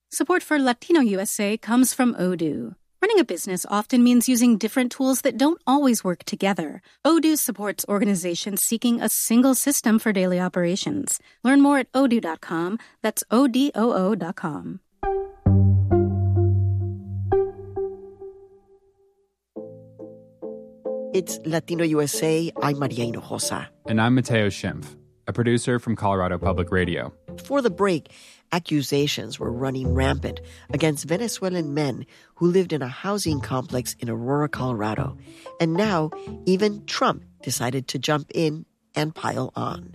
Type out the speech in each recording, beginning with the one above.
Support for Latino USA comes from Odoo. Running a business often means using different tools that don't always work together. Odoo supports organizations seeking a single system for daily operations. Learn more at odoo.com. That's ODOO.com. It's Latino USA. I'm Maria Hinojosa. And I'm Mateo Schimpf, a producer from Colorado Public Radio. Before the break, accusations were running rampant against Venezuelan men who lived in a housing complex in Aurora, Colorado. And now, even Trump decided to jump in and pile on.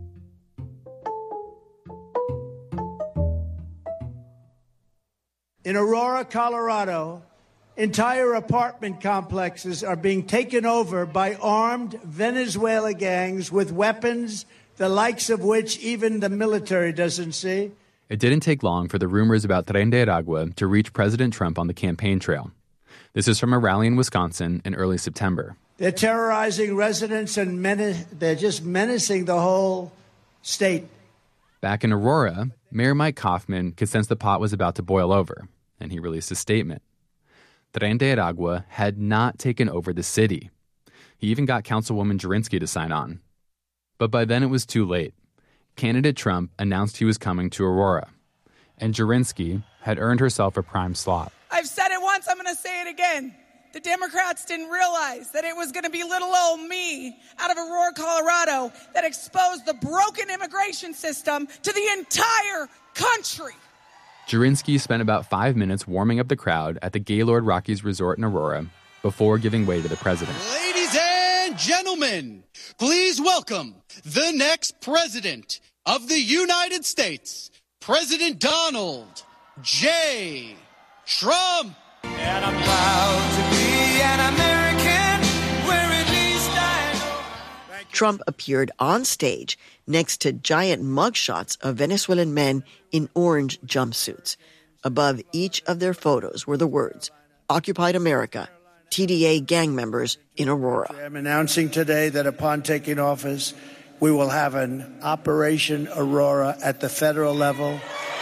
In Aurora, Colorado, entire apartment complexes are being taken over by armed Venezuela gangs with weapons, the likes of which even the military doesn't see. It didn't take long for the rumors about Tren de Aragua to reach President Trump on the campaign trail. This is from a rally in Wisconsin in early September. They're terrorizing residents and they're just menacing the whole state. Back in Aurora, Mayor Mike Kaufman could sense the pot was about to boil over, and he released a statement. Tren de Aragua had not taken over the city. He even got Councilwoman Jurinski to sign on. But by then it was too late. Candidate Trump announced he was coming to Aurora, and Jurinski had earned herself a prime slot. I've said it once, I'm going to say it again. The Democrats didn't realize that it was going to be little old me out of Aurora, Colorado, that exposed the broken immigration system to the entire country. Jurinski spent about 5 minutes warming up the crowd at the Gaylord Rockies Resort in Aurora before giving way to the president. Ladies and gentlemen, please welcome the next president of the United States, President Donald J. Trump. And I'm proud to be an American, where at least I know. Trump appeared on stage next to giant mugshots of Venezuelan men in orange jumpsuits. Above each of their photos were the words, Occupied America, TDA gang members in Aurora. I'm announcing today that upon taking office, we will have an Operation Aurora at the federal level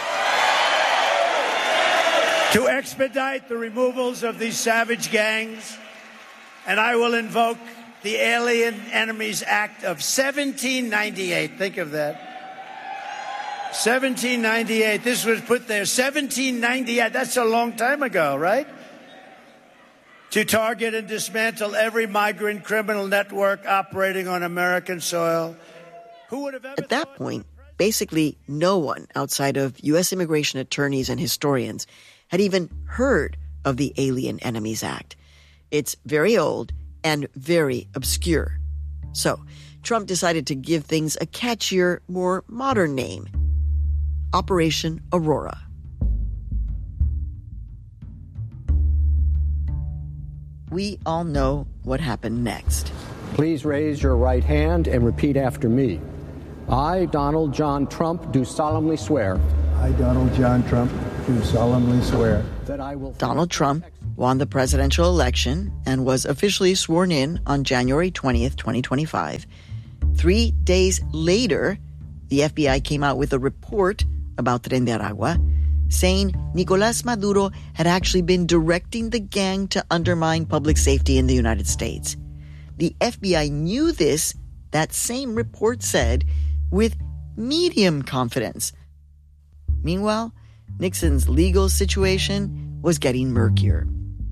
to expedite the removals of these savage gangs, and I will invoke the Alien Enemies Act of 1798. Think of that. 1798. This was put there. 1798. That's a long time ago, right? To target and dismantle every migrant criminal network operating on American soil. Who would have ever At that point, basically no one outside of U.S. immigration attorneys and historians had even heard of the Alien Enemies Act. It's very old and very obscure. So, Trump decided to give things a catchier, more modern name. Operation Aurora. We all know what happened next. Please raise your right hand and repeat after me. I, Donald John Trump, do solemnly swear. I, Donald John Trump, do solemnly swear that I will... Donald Trump won the presidential election and was officially sworn in on January 20th, 2025. 3 days later, the FBI came out with a report about Tren de Aragua, saying Nicolás Maduro had actually been directing the gang to undermine public safety in the United States. The FBI knew this, that same report said, with medium confidence. Meanwhile, Nixon's legal situation was getting murkier.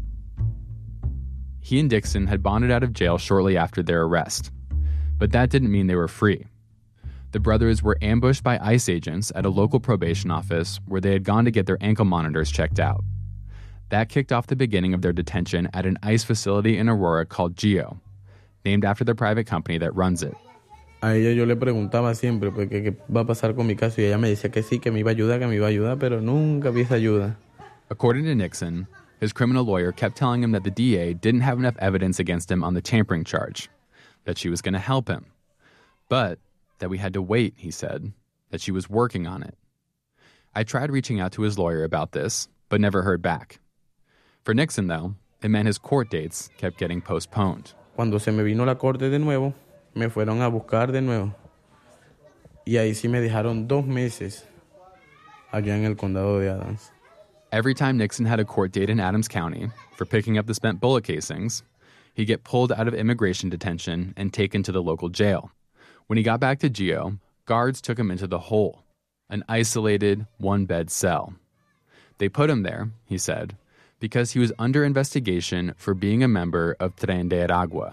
He and Dixon had bonded out of jail shortly after their arrest. But that didn't mean they were free. The brothers were ambushed by ICE agents at a local probation office where they had gone to get their ankle monitors checked out. That kicked off the beginning of their detention at an ICE facility in Aurora called GEO, named after the private company that runs it. A ella yo le preguntaba siempre, porque qué va a pasar con mi caso, y ella me decía que sí, que me iba a ayudar, pero nunca vi esa ayuda. According to Nixon, his criminal lawyer kept telling him that the DA didn't have enough evidence against him on the tampering charge, that she was going to help him. But that we had to wait, he said, that she was working on it. I tried reaching out to his lawyer about this, but never heard back. For Nixon, though, it meant his court dates kept getting postponed. Cuando se me vino la corte de nuevo, me fueron a buscar de nuevo. Y ahí sí me dejaron 2 meses allá en el condado de Adams. Every time Nixon had a court date in Adams County for picking up the spent bullet casings, he'd get pulled out of immigration detention and taken to the local jail. When he got back to Geo, guards took him into the hole, an isolated, one-bed cell. They put him there, he said, because he was under investigation for being a member of Tren de Aragua.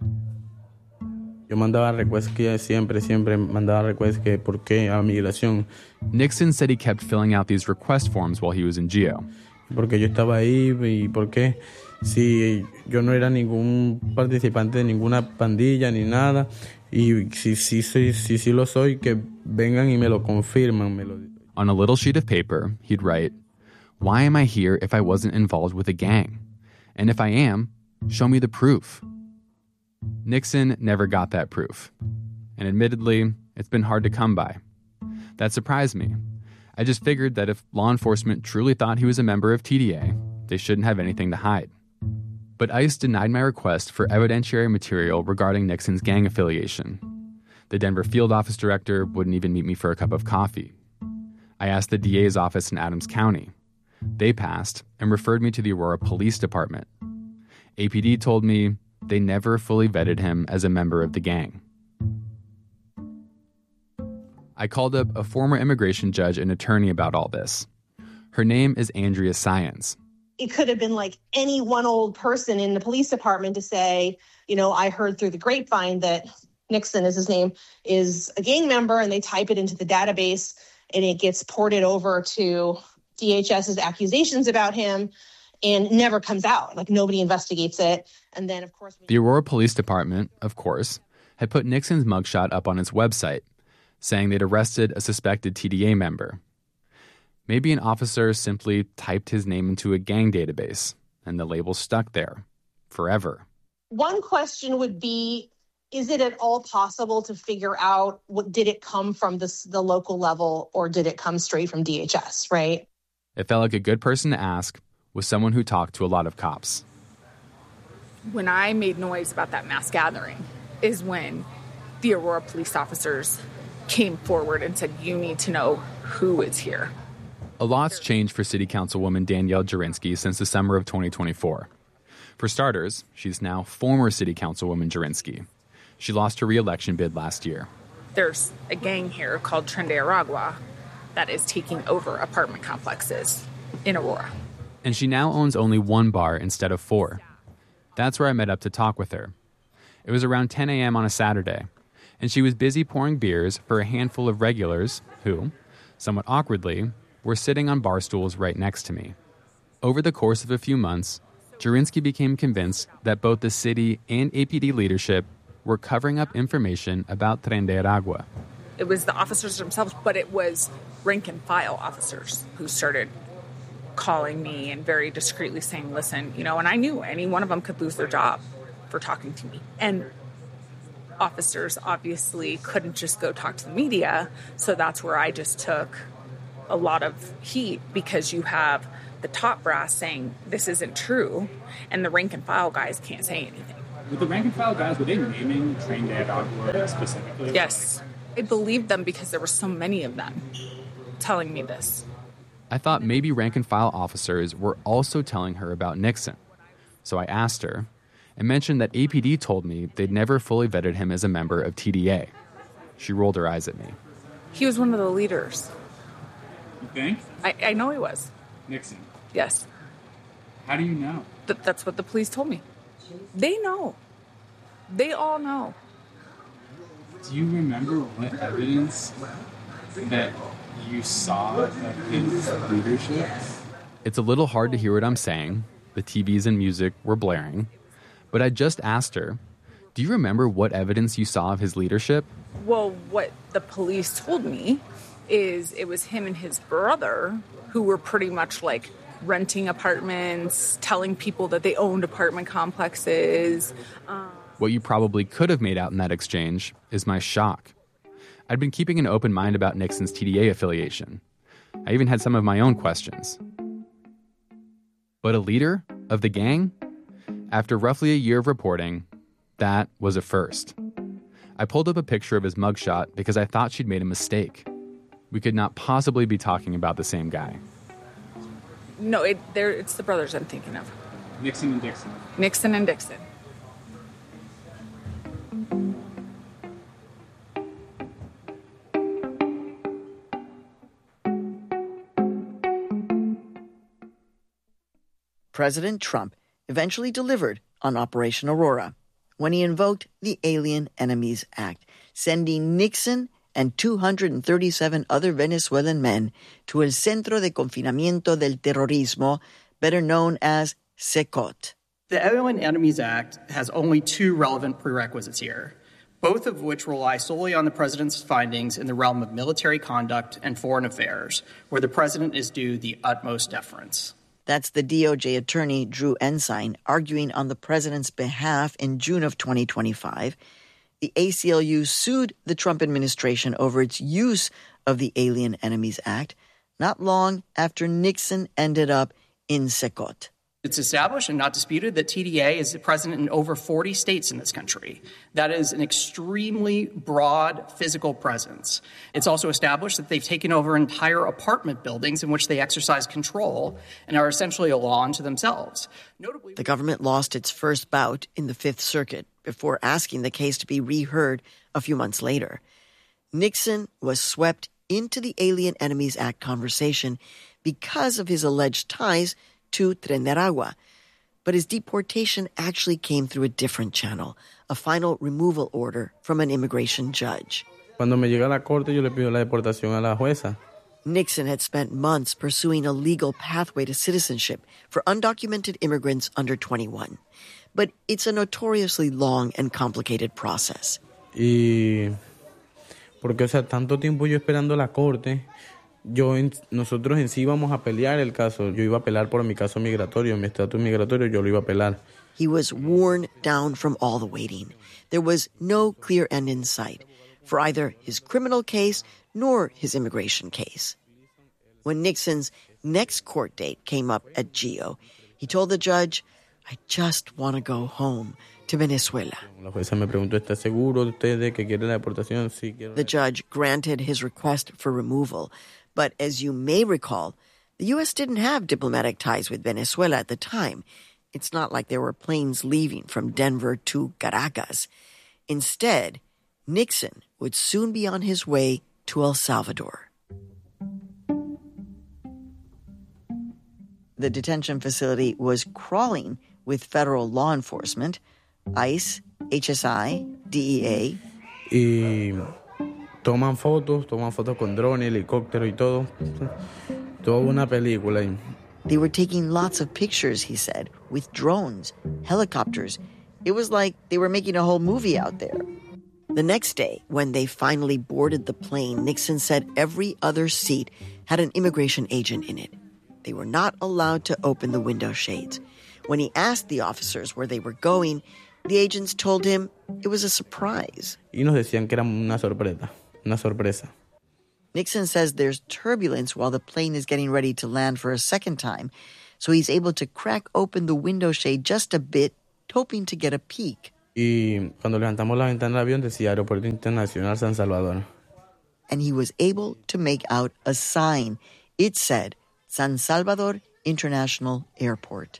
Yo mandaba requests que siempre mandaba requests que por qué a migración. Nixon said he kept filling out these request forms while he was in Geo. Porque yo estaba ahí y por qué si yo no era ningún participante de ninguna pandilla ni nada y si lo soy que vengan y me lo confirman. On a little sheet of paper, he'd write, "Why am I here if I wasn't involved with a gang? And if I am, show me the proof." Nixon never got that proof. And admittedly, it's been hard to come by. That surprised me. I just figured that if law enforcement truly thought he was a member of TDA, they shouldn't have anything to hide. But ICE denied my request for evidentiary material regarding Nixon's gang affiliation. The Denver field office director wouldn't even meet me for a cup of coffee. I asked the DA's office in Adams County. They passed and referred me to the Aurora Police Department. APD told me they never fully vetted him as a member of the gang. I called up a former immigration judge and attorney about all this. Her name is Andrea Science. It could have been like any one old person in the police department to say, I heard through the grapevine that Nixon is his name, is a gang member, and they type it into the database and it gets ported over to DHS's accusations about him and never comes out. Like nobody investigates it. And then, of course... The Aurora Police Department, of course, had put Nixon's mugshot up on its website, saying they'd arrested a suspected TDA member. Maybe an officer simply typed his name into a gang database, and the label stuck there, forever. One question would be, is it at all possible to figure out, did it come from the local level, or did it come straight from DHS, right? It felt like a good person to ask was someone who talked to a lot of cops. When I made noise about that mass gathering is when the Aurora police officers came forward and said, you need to know who is here. A lot's changed for City Councilwoman Danielle Jurinsky since the summer of 2024. For starters, she's now former City Councilwoman Jurinsky. She lost her re-election bid last year. There's a gang here called Tren de Aragua that is taking over apartment complexes in Aurora. And she now owns only one bar instead of 4. That's where I met up to talk with her. It was around 10 a.m. on a Saturday, and she was busy pouring beers for a handful of regulars who, somewhat awkwardly, were sitting on bar stools right next to me. Over the course of a few months, Jurinsky became convinced that both the city and APD leadership were covering up information about Tren de Aragua. It was the officers themselves, but it was rank-and-file officers who started calling me and very discreetly saying, listen, and I knew any one of them could lose their job for talking to me. And officers obviously couldn't just go talk to the media, so that's where I just took a lot of heat, because you have the top brass saying this isn't true, and the rank-and-file guys can't say anything. With the rank-and-file guys, were they naming Tren de Aragua specifically? Yes. I believed them because there were so many of them telling me this. I thought maybe rank-and-file officers were also telling her about Nixon. So I asked her and mentioned that APD told me they'd never fully vetted him as a member of TDA. She rolled her eyes at me. He was one of the leaders. You think? I know he was. Nixon? Yes. How do you know? That's what the police told me. They know. They all know. Do you remember what evidence that you saw of his leadership? It's a little hard to hear what I'm saying. The TVs and music were blaring. But I just asked her, do you remember what evidence you saw of his leadership? Well, what the police told me is it was him and his brother who were pretty much like renting apartments, telling people that they owned apartment complexes. What you probably could have made out in that exchange is my shock. I'd been keeping an open mind about Nixon's TDA affiliation. I even had some of my own questions. But a leader of the gang? After roughly a year of reporting, that was a first. I pulled up a picture of his mugshot because I thought she'd made a mistake. We could not possibly be talking about the same guy. No, it's the brothers I'm thinking of. Nixon and Dixon. Nixon and Dixon. President Trump eventually delivered on Operation Aurora when he invoked the Alien Enemies Act, sending Nixon and 237 other Venezuelan men to El Centro de Confinamiento del Terrorismo, better known as CECOT. The Alien Enemies Act has only two relevant prerequisites here, both of which rely solely on the president's findings in the realm of military conduct and foreign affairs, where the president is due the utmost deference. That's the DOJ attorney Drew Ensign arguing on the president's behalf in June of 2025. The ACLU sued the Trump administration over its use of the Alien Enemies Act not long after Nixon ended up in CECOT. It's established and not disputed that TDA is present in over 40 states in this country. That is an extremely broad physical presence. It's also established that they've taken over entire apartment buildings in which they exercise control and are essentially a law unto themselves. Notably, the government lost its first bout in the Fifth Circuit before asking the case to be reheard a few months later. Nixon was swept into the Alien Enemies Act conversation because of his alleged ties to Tren de Aragua. But his deportation actually came through a different channel, a final removal order from an immigration judge. Cuando me llega a la corte, yo le pido la deportación a la jueza. Nixon had spent months pursuing a legal pathway to citizenship for undocumented immigrants under 21. But it's a notoriously long and complicated process. Y porque, tanto tiempo yo esperando la corte, nosotros en sí íbamos a pelear el caso. Yo iba a apelar por mi caso migratorio, mi estatus migratorio, yo lo iba a apelar. He was worn down from all the waiting. There was no clear end in sight for either his criminal case nor his immigration case. When Nixon's next court date came up at GEO, he told the judge, "I just want to go home to Venezuela." La jueza me preguntó, ¿está seguro usted de que quiere la deportación? Sí, quiero. The judge granted his request for removal. But as you may recall, the U.S. didn't have diplomatic ties with Venezuela at the time. It's not like there were planes leaving from Denver to Caracas. Instead, Nixon would soon be on his way to El Salvador. The detention facility was crawling with federal law enforcement, ICE, HSI, DEA. Toman fotos con drones, helicópteros y todo. Toda una película. They were taking lots of pictures, he said, with drones, helicopters. It was like they were making a whole movie out there. The next day, when they finally boarded the plane, Nixon said every other seat had an immigration agent in it. They were not allowed to open the window shades. When he asked the officers where they were going, the agents told him it was a surprise. Y nos decían que era una sorpresa. Nixon says there's turbulence while the plane is getting ready to land for a second time, so he's able to crack open the window shade just a bit, hoping to get a peek. Y cuando levantamos la ventana del avión decía Aeropuerto Internacional San Salvador. And he was able to make out a sign. It said San Salvador International Airport.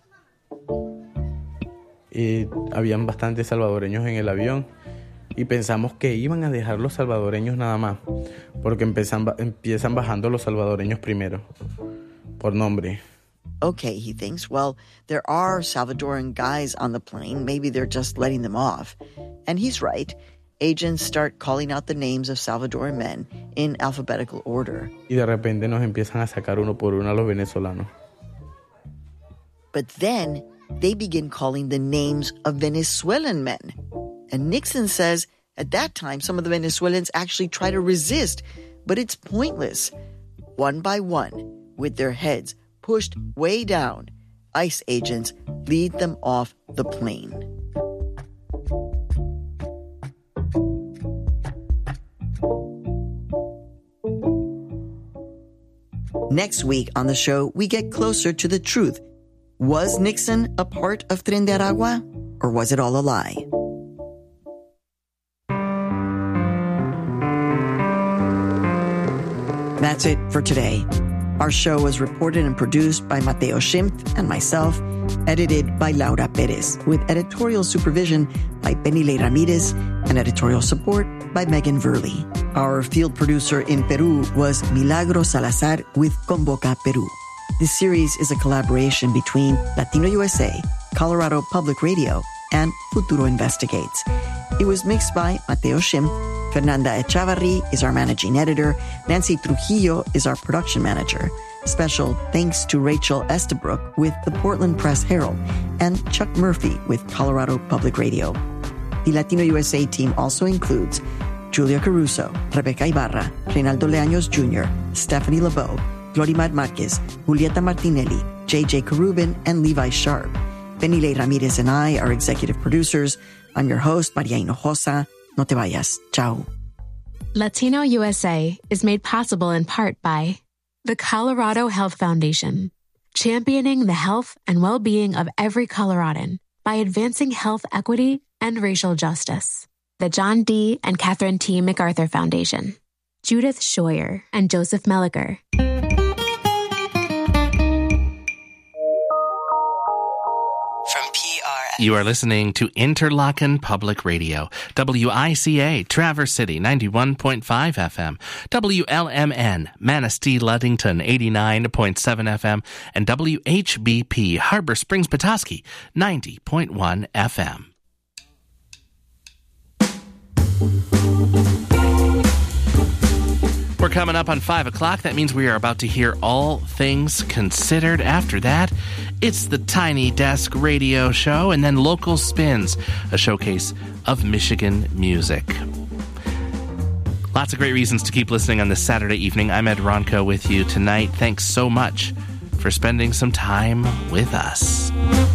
Y habían bastantes salvadoreños en el avión. Y pensamos que iban a dejar los salvadoreños nada más, porque empiezan bajando los salvadoreños primero, por nombre. Okay, he thinks, well, there are Salvadoran guys on the plane. Maybe they're just letting them off. And he's right. Agents start calling out the names of Salvadoran men in alphabetical order. Y de repente nos empiezan a sacar uno por uno a los venezolanos. But then they begin calling the names of Venezuelan men. And Nixon says at that time some of the Venezuelans actually try to resist, but it's pointless. One by one, with their heads pushed way down, ICE agents lead them off the plane. Next week on the show, we get closer to the truth. Was Nixon a part of Tren de Aragua, or was it all a lie? That's it for today. Our show was reported and produced by Mateo Schimpf and myself, edited by Laura Perez, with editorial supervision by Benilei Ramirez and editorial support by Megan Verley. Our field producer in Peru was Milagro Salazar with Convoca Peru. This series is a collaboration between Latino USA, Colorado Public Radio, and Futuro Investigates. It was mixed by Mateo Schimpf. Fernanda Echavarri is our managing editor. Nancy Trujillo is our production manager. Special thanks to Rachel Estabrook with the Portland Press Herald and Chuck Murphy with Colorado Public Radio. The Latino USA team also includes Julia Caruso, Rebecca Ibarra, Reynaldo Leaños Jr., Stephanie LeBeau, Glorimar Marquez, Julieta Martinelli, J.J. Carubin, and Levi Sharp. Benilei Ramirez and I are executive producers. I'm your host, Maria Hinojosa. No te vayas. Ciao. Latino USA is made possible in part by the Colorado Health Foundation, championing the health and well-being of every Coloradan by advancing health equity and racial justice. The John D. and Catherine T. MacArthur Foundation, Judith Scheuer and Joseph Melliker. You are listening to Interlochen Public Radio, WICA, Traverse City, 91.5 FM, WLMN, Manistee, Ludington, 89.7 FM, and WHBP, Harbor Springs, Petoskey, 90.1 FM. We're coming up on 5 o'clock. That means we are about to hear All Things Considered. After that, it's the Tiny Desk Radio Show, and then Local Spins, a showcase of Michigan music. Lots of great reasons to keep listening on this Saturday evening. I'm Ed Ronco with you tonight. Thanks so much for spending some time with us.